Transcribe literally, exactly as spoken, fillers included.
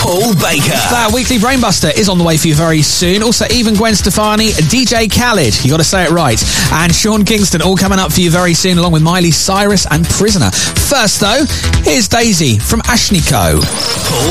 Paul Baker. That weekly Brainbuster is on the way for you very soon. Also, even Gwen Stefani, D J Khaled, you got to say it right, and Sean Kingston, all coming up for you very soon, along with Miley Cyrus and Prisoner. First, though, here's Daisy from Ashniko. Paul